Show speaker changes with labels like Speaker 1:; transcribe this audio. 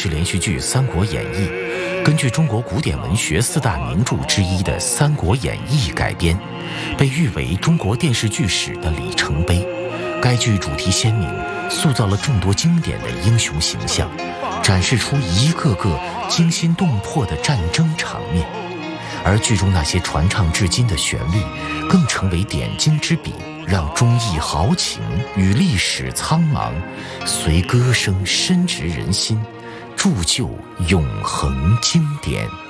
Speaker 1: 视连续剧《三国演义》，根据中国古典文学4大名著之一的《三国演义》改编，被誉为中国电视剧史的里程碑。该剧主题鲜明，塑造了众多经典的英雄形象，展示出一个个惊心动魄的战争场面。而剧中那些传唱至今的旋律，更成为点睛之笔，让忠义豪情与历史苍茫随歌声深植人心，铸就永恒经典。